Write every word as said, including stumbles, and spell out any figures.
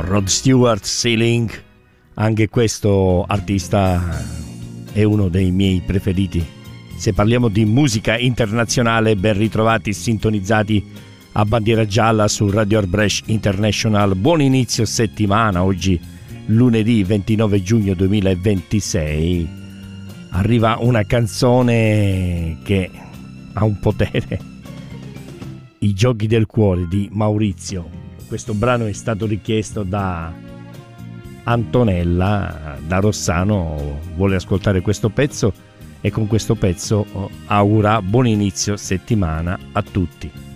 Rod Stewart, Ceiling, anche questo artista è uno dei miei preferiti. Se parliamo di musica internazionale, ben ritrovati, sintonizzati a bandiera gialla su Radio Arbresh International. Buon inizio settimana, oggi lunedì ventinove giugno duemilaventisei. Arriva una canzone che ha un potere, I giochi del cuore di Maurizio. Questo brano è stato richiesto da Antonella da Rossano, vuole ascoltare questo pezzo e con questo pezzo augura buon inizio settimana a tutti.